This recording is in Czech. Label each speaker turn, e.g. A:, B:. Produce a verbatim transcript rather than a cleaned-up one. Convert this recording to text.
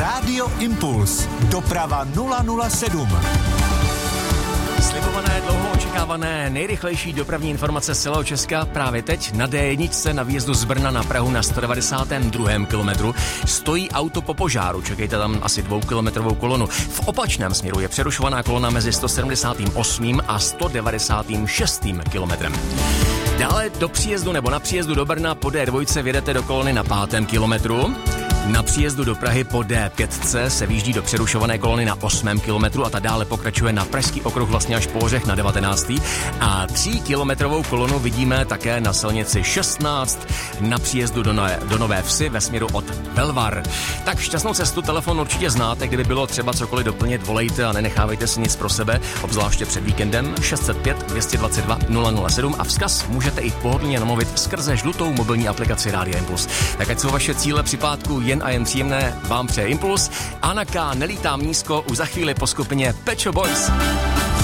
A: Rádio Impuls. Doprava nula nula sedm.
B: Slibované, dlouho očekávané, nejrychlejší dopravní informace z celého Česka právě teď na dé jedna na výjezdu z Brna na Prahu na sto devadesátém druhém kilometru stojí auto po požáru, čekejte tam asi dvoukilometrovou kolonu. V opačném směru je přerušovaná kolona mezi sto sedmdesátým osmým a sto devadesátým šestým kilometrem. Dále do příjezdu nebo na příjezdu do Brna po dé dva vjedete do kolony na pátém kilometru. Na příjezdu do Prahy po dé pět se výjíždí do přerušované kolony na osmém kilometru a ta dále pokračuje na Pražský okruh vlastně až po Hořech na devatenáctém A tříkilometrovou kolonu vidíme také na silnici šestnáct na příjezdu do Nové, do Nové Vsi ve směru od Velvar. Tak šťastnou cestu, telefon určitě znáte, kdyby bylo třeba cokoliv doplnit, volejte a nenechávejte si nic pro sebe, obzvláště před víkendem šest set pět dvě dva dva nula nula sedm a vzkaz můžete i pohodlně namluvit skrze žlutou mobilní aplikaci Rádia Impuls. Tak ať jsou vaše cíle při pátku jen a jen příjemné, vám přeje Impuls. Anna K. Nelítám nízko už za chvíli po skupině Pet Shop Boys.